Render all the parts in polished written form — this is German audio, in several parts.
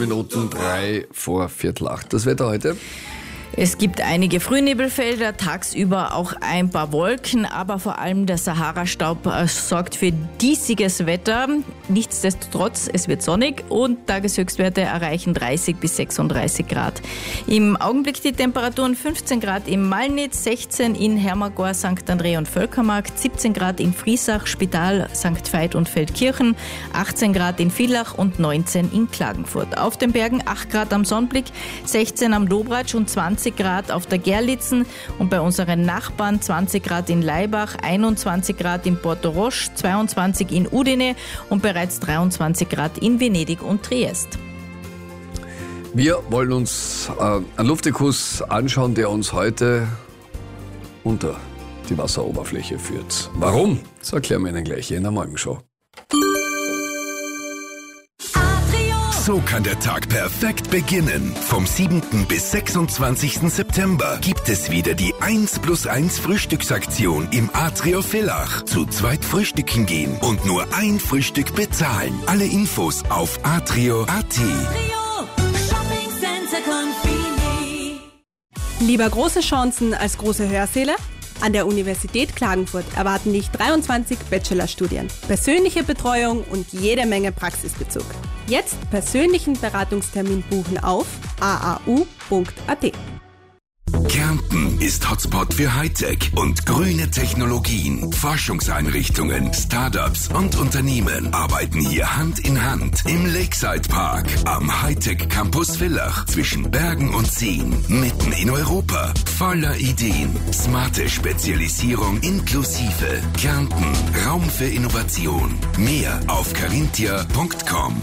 Minuten 3 vor Viertel 8. Das Wetter heute? Es gibt einige Frühnebelfelder, tagsüber auch ein paar Wolken, aber vor allem der Sahara-Staub sorgt für diesiges Wetter. Nichtsdestotrotz, es wird sonnig und Tageshöchstwerte erreichen 30 bis 36 Grad. Im Augenblick die Temperaturen 15 Grad in Malnitz, 16 in Hermagor, St. André und Völkermarkt, 17 Grad in Friesach, Spital, St. Veit und Feldkirchen, 18 Grad in Villach und 19 in Klagenfurt. Auf den Bergen 8 Grad am Sonnblick, 16 am Dobratsch und 20 Grad auf der Gerlitzen und bei unseren Nachbarn 20 Grad in Laibach, 21 Grad in Porto Roche, 22 in Udine und bereits 23 Grad in Venedig und Triest. Wir wollen uns einen Luftikus anschauen, der uns heute unter die Wasseroberfläche führt. Warum? Das erklären wir Ihnen gleich hier in der Morgenshow. So kann der Tag perfekt beginnen. Vom 7. bis 26. September gibt es wieder die 1+1 Frühstücksaktion im Atrio Villach. Zu zweit frühstücken gehen und nur ein Frühstück bezahlen. Alle Infos auf atrio.at. Lieber große Chancen als große Hörsäle? An der Universität Klagenfurt erwarten dich 23 Bachelorstudien, persönliche Betreuung und jede Menge Praxisbezug. Jetzt persönlichen Beratungstermin buchen auf aau.at. Kärnten ist Hotspot für Hightech und grüne Technologien. Forschungseinrichtungen, Startups und Unternehmen arbeiten hier Hand in Hand im Lakeside Park am Hightech Campus Villach zwischen Bergen und Seen, mitten in Europa. Voller Ideen, smarte Spezialisierung inklusive. Kärnten, Raum für Innovation. Mehr auf carinthia.com.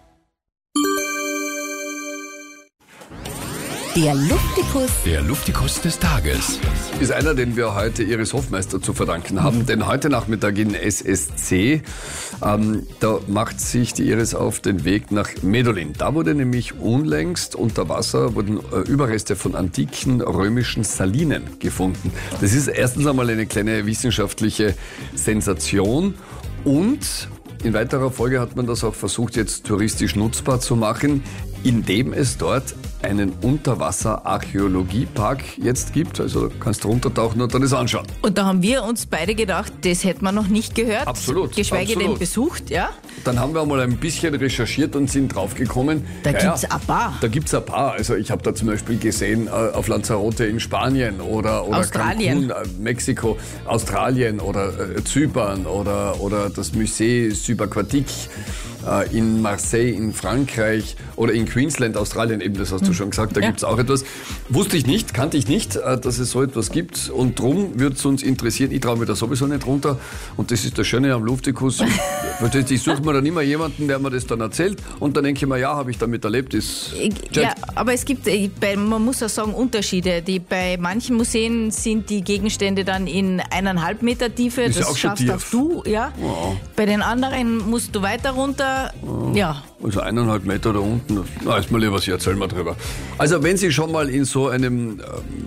Der Luftikus. Der Luftikus des Tages. Ist einer, den wir heute Iris Hofmeister zu verdanken haben, denn heute Nachmittag in SSC, da macht sich die Iris auf den Weg nach Medulin. Da wurde nämlich unlängst unter Wasser wurden Überreste von antiken römischen Salinen gefunden. Das ist erstens einmal eine kleine wissenschaftliche Sensation und in weiterer Folge hat man das auch versucht, jetzt touristisch nutzbar zu machen, indem es dort einen Unterwasser-Archäologiepark jetzt gibt. Also du kannst runtertauchen und dann das anschauen. Und da haben wir uns beide gedacht, das hätte man noch nicht gehört. Absolut. Geschweige denn besucht, ja. Dann haben wir mal ein bisschen recherchiert und sind draufgekommen. Da gibt's ein paar. Da gibt's ein paar. Also ich habe da zum Beispiel gesehen auf Lanzarote in Spanien oder Australien. Cancun, Mexiko, Australien oder Zypern oder das Musée Subaquatique in Marseille in Frankreich oder in Queensland, Australien, eben das hast du schon gesagt, da gibt's auch etwas. Wusste ich nicht, kannte ich nicht, dass es so etwas gibt und drum würde es uns interessieren. Ich traue mir da sowieso nicht runter und das ist das Schöne am Luftikus. Ich suche mir dann immer jemanden, der mir das dann erzählt und dann denke ich mir, ja, habe ich damit erlebt. Ja, aber es gibt, man muss auch sagen, Unterschiede. Bei manchen Museen sind die Gegenstände dann in 1,5 Meter Tiefe, ist das ja auch schaffst auch du. Ja. Wow. Bei den anderen musst du weiter runter. Ja. Also 1,5 Meter da unten, na, ist mir lieber, Sie erzählen mal drüber. Also wenn Sie schon mal in so einem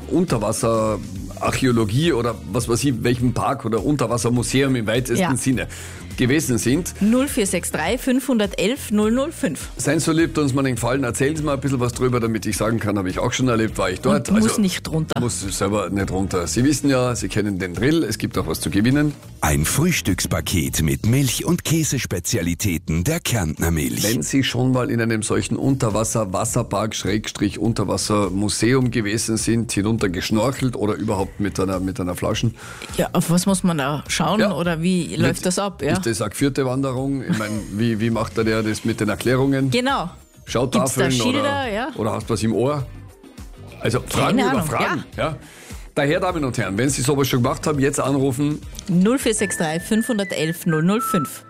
Unterwasser-Archäologie oder was weiß ich, welchem Park oder Unterwassermuseum im weitesten Sinne gewesen sind. 0463 511 005. Seien so lieb, uns mal einen Gefallen, erzählen Sie mal ein bisschen was drüber, damit ich sagen kann, habe ich auch schon erlebt, war ich dort. Und muss nicht runter. Muss selber nicht runter. Sie wissen ja, Sie kennen den Drill, es gibt auch was zu gewinnen. Ein Frühstückspaket mit Milch- und Käsespezialitäten der Kärntner Milch. Wenn Sie schon mal in einem solchen Unterwasser-Wasserpark / Unterwassermuseum gewesen sind, hinunter geschnorchelt oder überhaupt mit einer Flasche. Ja, auf was muss man da schauen oder wie läuft das ab? Ja. Ist das eine geführte Wanderung? Ich meine, wie macht der das mit den Erklärungen? Genau. Schautafeln Gibt's da Schilder, oder hast du was im Ohr? Also Fragen über Fragen. Ja. Daher, Damen und Herren, wenn Sie sowas schon gemacht haben, jetzt anrufen. 0463 511 005.